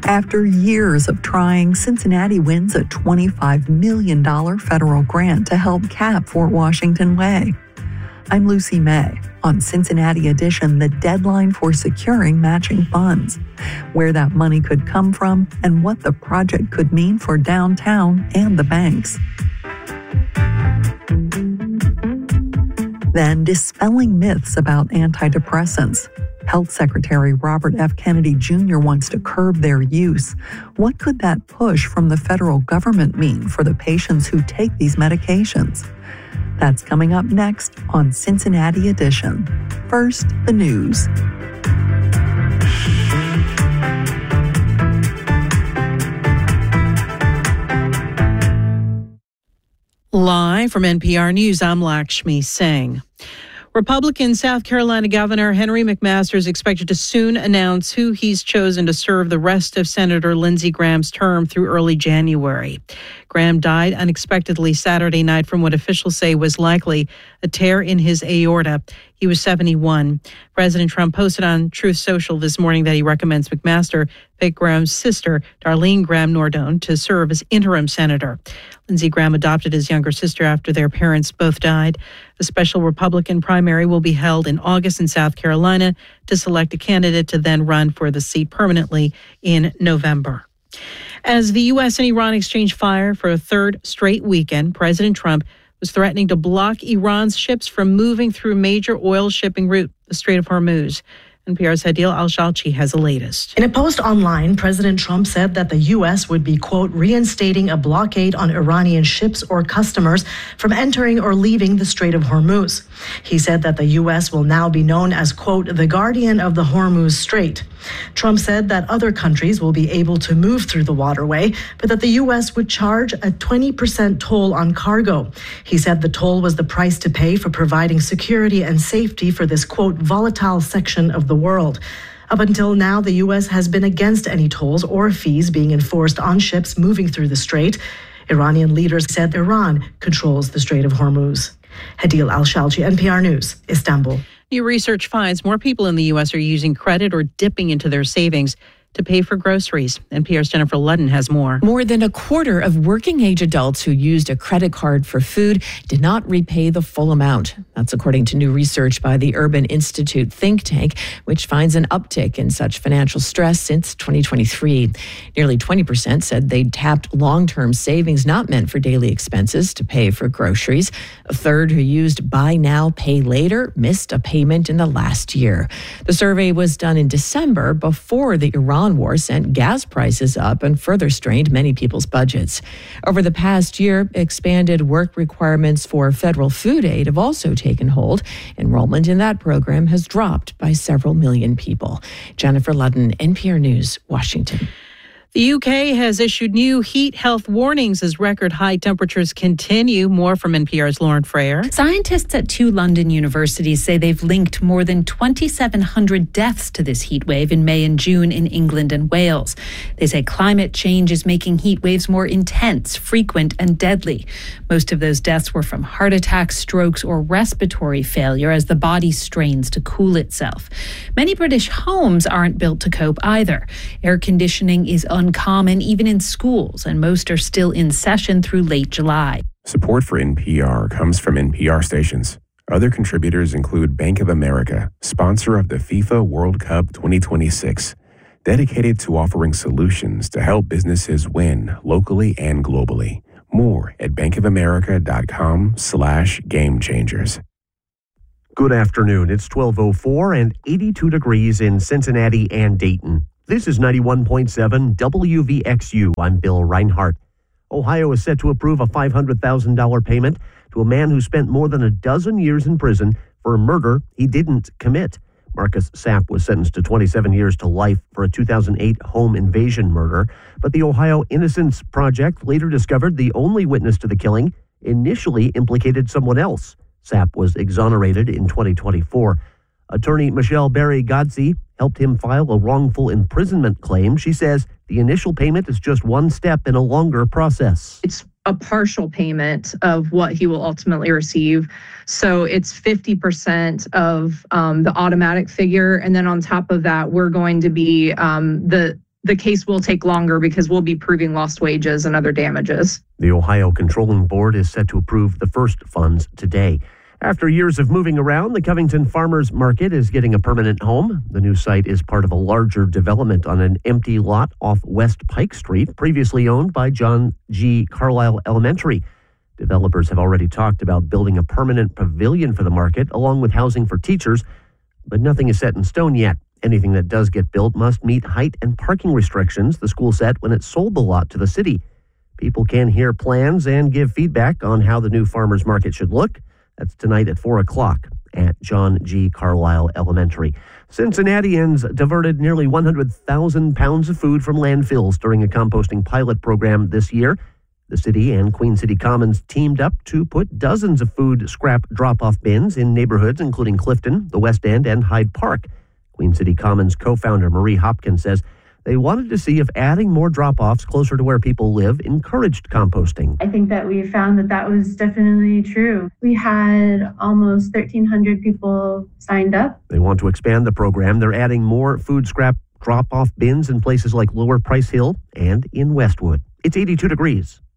After years of trying, Cincinnati wins a $25 million federal grant to help cap Fort Washington Way. I'm Lucy May. On Cincinnati Edition, the deadline for securing matching funds, where that money could come from, and what the project could mean for downtown and the banks. Then, dispelling myths about antidepressants. Health Secretary Robert F. Kennedy Jr. wants to curb their use. What could that push from the federal government mean for the patients who take these medications? That's coming up next on Cincinnati Edition. First, the news. Live from NPR News, I'm Lakshmi Singh. Republican South Carolina Governor Henry McMaster is expected to soon announce who he's chosen to serve the rest of Senator Lindsey Graham's term through early January. Graham died unexpectedly Saturday night from what officials say was likely a tear in his aorta. He was 71. President Trump posted on Truth Social this morning that he recommends McMaster pick Graham's sister, Darlene Graham Nordone, to serve as interim senator. Lindsey Graham adopted his younger sister after their parents both died. A special Republican primary will be held in August in South Carolina to select a candidate to then run for the seat permanently in November. As the U.S. and Iran exchange fire for a third straight weekend, President Trump was threatening to block Iran's ships from moving through major oil shipping route, the Strait of Hormuz. NPR's Hadil Al-Shalchi has the latest. In a post online, President Trump said that the U.S. would be, quote, reinstating a blockade on Iranian ships or customers from entering or leaving the Strait of Hormuz. He said that the U.S. will now be known as, quote, the guardian of the Hormuz Strait. Trump said that other countries will be able to move through the waterway, but that the U.S. would charge a 20% toll on cargo. He said the toll was the price to pay for providing security and safety for this, quote, volatile section of the world. Up until now, the U.S. has been against any tolls or fees being enforced on ships moving through the strait. Iranian leaders said Iran controls the Strait of Hormuz. Hadil Al-Shalchi, NPR News, Istanbul. New research finds more people in the U.S. are using credit or dipping into their savings to pay for groceries. NPR's Jennifer Ludden has more. More than a quarter of working-age adults who used a credit card for food did not repay the full amount. That's according to new research by the Urban Institute think tank, which finds an uptick in such financial stress since 2023. Nearly 20% said they'd tapped long-term savings not meant for daily expenses to pay for groceries. A third who used buy now, pay later missed a payment in the last year. The survey was done in December before the Iran war sent gas prices up and further strained many people's budgets. Over the past year, expanded work requirements for federal food aid have also taken hold. Enrollment in that program has dropped by several million people. Jennifer Ludden, NPR News, Washington. The UK has issued new heat health warnings as record high temperatures continue. More from NPR's Lauren Freyer. Scientists at two London universities say they've linked more than 2,700 deaths to this heat wave in May and June in England and Wales. They say climate change is making heat waves more intense, frequent, and deadly. Most of those deaths were from heart attacks, strokes, or respiratory failure as the body strains to cool itself. Many British homes aren't built to cope either. Air conditioning is uncommon even in schools, and most are still in session through late July. Support for NPR comes from NPR stations. Other contributors include Bank of America, sponsor of the FIFA World Cup 2026, dedicated to offering solutions to help businesses win locally and globally. More at bankofamerica.com/gamechangers. Good afternoon. It's 12:04 and 82 degrees in Cincinnati and Dayton. This is 91.7 WVXU. I'm Bill Reinhart. Ohio is set to approve a $500,000 payment to a man who spent more than a dozen years in prison for a murder he didn't commit. Marcus Sapp was sentenced to 27 years to life for a 2008 home invasion murder, but the Ohio Innocence Project later discovered the only witness to the killing initially implicated someone else. Sapp was exonerated in 2024. Attorney Michelle Berry-Godsey helped him file a wrongful imprisonment claim. She says the initial payment is just one step in a longer process. It's a partial payment of what he will ultimately receive. So it's 50% of the automatic figure. And then on top of that, we're going to be the the case will take longer because we'll be proving lost wages and other damages. The Ohio Controlling Board is set to approve the first funds today. After years of moving around, the Covington Farmers Market is getting a permanent home. The new site is part of a larger development on an empty lot off West Pike Street, previously owned by John G. Carlisle Elementary. Developers have already talked about building a permanent pavilion for the market, along with housing for teachers, but nothing is set in stone yet. Anything that does get built must meet height and parking restrictions the school set when it sold the lot to the city. People can hear plans and give feedback on how the new farmers market should look. That's tonight at 4 o'clock at John G. Carlisle Elementary. Cincinnatians diverted nearly 100,000 pounds of food from landfills during a composting pilot program this year. The city and Queen City Commons teamed up to put dozens of food scrap drop-off bins in neighborhoods including Clifton, the West End, and Hyde Park. Queen City Commons co-founder Marie Hopkins says they wanted to see if adding more drop-offs closer to where people live encouraged composting. I think that we found that was definitely true. We had almost 1,300 people signed up. They want to expand the program. They're adding more food scrap drop-off bins in places like Lower Price Hill and in Westwood. It's 82 degrees.